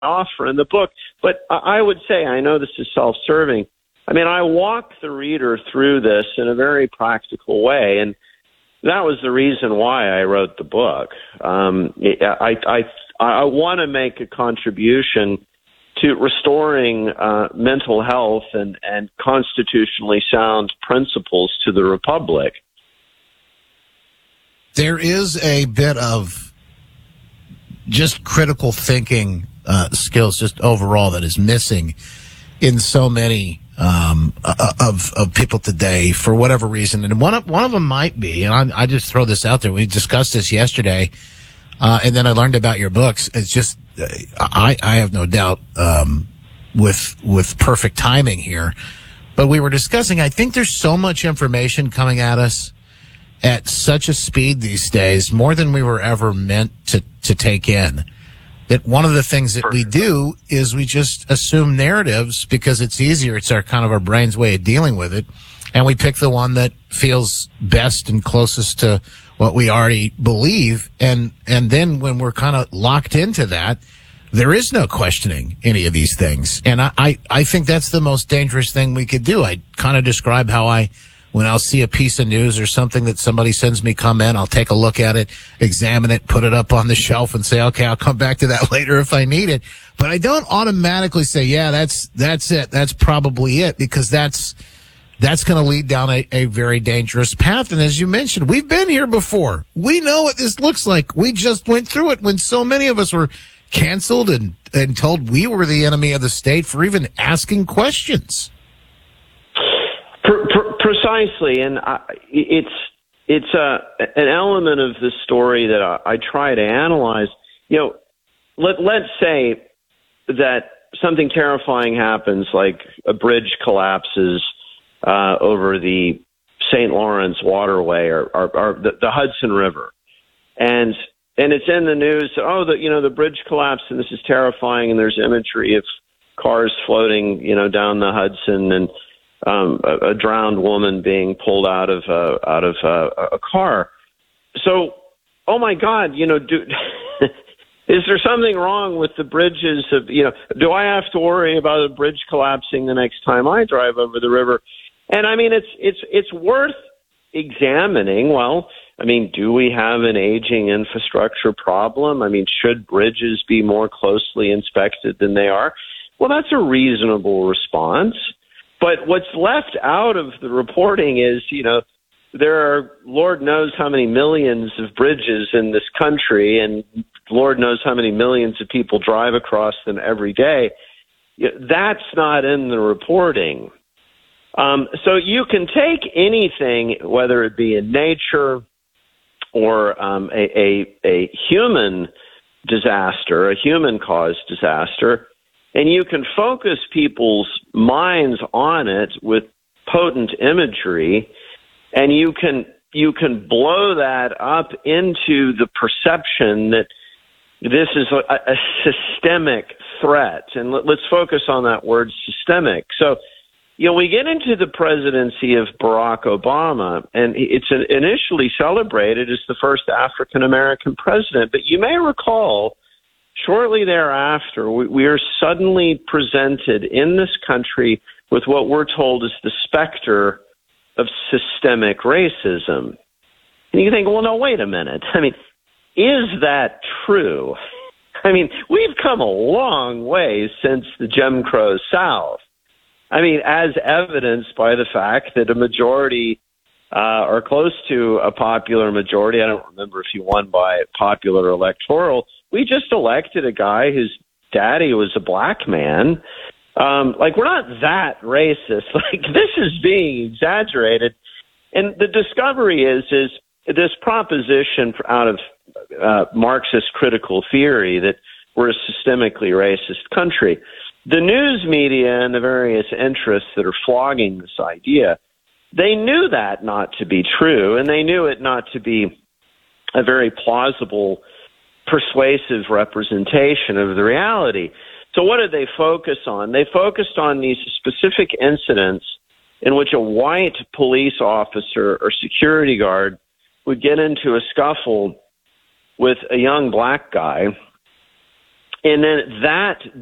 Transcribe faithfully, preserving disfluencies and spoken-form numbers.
offer in the book. But I would say, I know this is self-serving, I mean, I walk the reader through this in a very practical way, and that was the reason why I wrote the book. Um, I, I, I want to make a contribution to restoring uh, mental health and, and constitutionally sound principles to the Republic. There is a bit of just critical thinking uh, skills just overall that is missing in so many um, of of people today for whatever reason. And one of, one of them might be, and I, I just throw this out there, we discussed this yesterday, uh, and then I learned about your books. It's just, uh, I, I have no doubt um, with with perfect timing here, but we were discussing, I think there's so much information coming at us at such a speed these days, more than we were ever meant to, to take in, that one of the things that we do is we just assume narratives because it's easier. It's our kind of our brain's way of dealing with it. And we pick the one that feels best and closest to what we already believe. And, and then when we're kind of locked into that, there is no questioning any of these things. And I, I, I think that's the most dangerous thing we could do. I kind of describe how I, when I'll see a piece of news or something that somebody sends me comment, I'll take a look at it, examine it, put it up on the shelf and say, okay, I'll come back to that later if I need it. But I don't automatically say, yeah, that's, that's it. That's probably it, because that's, that's going to lead down a, a very dangerous path. And as you mentioned, we've been here before. We know what this looks like. We just went through it when so many of us were canceled and, and told we were the enemy of the state for even asking questions. Per, per, precisely, and I, it's it's a an element of the story that I, I try to analyze. You know, let let's say that something terrifying happens, like a bridge collapses uh, over the Saint Lawrence waterway or, or, or the, the Hudson River, and and it's in the news. Oh, the you know the bridge collapsed, and this is terrifying. And there's imagery of cars floating, you know, down the Hudson, and Um, a, a drowned woman being pulled out of uh, out of uh, a car. So, oh my God, you know, do, is there something wrong with the bridges? Of you know, do I have to worry about a bridge collapsing the next time I drive over the river? And I mean, it's it's it's worth examining. Well, I mean, do we have an aging infrastructure problem? I mean, should bridges be more closely inspected than they are? Well, that's a reasonable response. But what's left out of the reporting is, you know, there are Lord knows how many millions of bridges in this country, and Lord knows how many millions of people drive across them every day. That's not in the reporting. Um, so you can take anything, whether it be in nature or um, a, a, a human disaster, a human-caused disaster, and you can focus people's minds on it with potent imagery, and you can you can blow that up into the perception that this is a, a systemic threat. And let, let's focus on that word systemic. So, you know, we get into the presidency of Barack Obama, and it's initially celebrated as the first African-American president. But you may recall, shortly thereafter, we, we are suddenly presented in this country with what we're told is the specter of systemic racism. And you think, well, no, wait a minute. I mean, is that true? I mean, we've come a long way since the Jim Crow South. I mean, as evidenced by the fact that a majority uh, or close to a popular majority, I don't remember if he won by popular electoral, we just elected a guy whose daddy was a black man. Um, like, we're not that racist. Like, this is being exaggerated. And the discovery is, is this proposition out of uh, Marxist critical theory that we're a systemically racist country. The news media and the various interests that are flogging this idea, they knew that not to be true, and they knew it not to be a very plausible, persuasive representation of the reality. So what did they focus on? They focused on these specific incidents in which a white police officer or security guard would get into a scuffle with a young black guy, And then that